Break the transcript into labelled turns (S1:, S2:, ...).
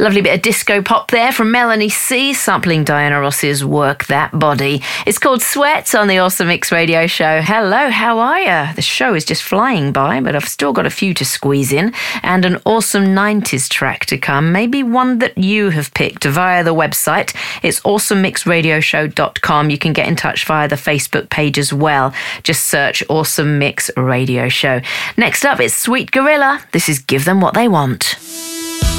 S1: Lovely bit of disco pop there from Melanie C, sampling Diana Ross's Work That Body. It's called Sweat on the Awesome Mix Radio Show. Hello, how are you? The show is just flying by, but I've still got a few to squeeze in and an awesome 90s track to come, maybe one that you have picked via the website. It's awesomemixradioshow.com. You can get in touch via the Facebook page as well. Just search Awesome Mix Radio Show. Next up, it's Sweet Gorilla. This is Give Them What They Want.